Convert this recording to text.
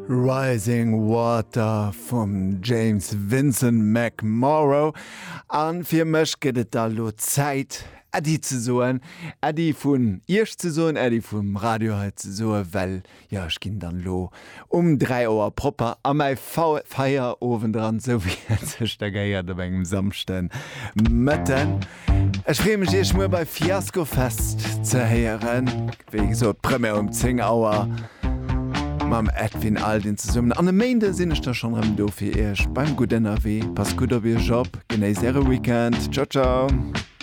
Rising Water vom James Vincent McMorrow. An fir mech gëtt da lo Zäit Ädi ze soen, Ädi vun Isch ze soen, Ädi vum Radioheit ze soe, well ja ich ginn dann lo 3 Uhr proper a mei Feierowen dran, so wie sech der Geier op engem Samsten Mëtten. Ech fremech ech mo bei Fiasco Fest ze heieren, wéi so Premme 10 Auer. Mam Edwin Aldin ze summen. An de Mainde sinnnech da schon rem do fir Ech beim Guten NRW. Pass gut op ihr Job, genéis Weekend. Ciao ciao.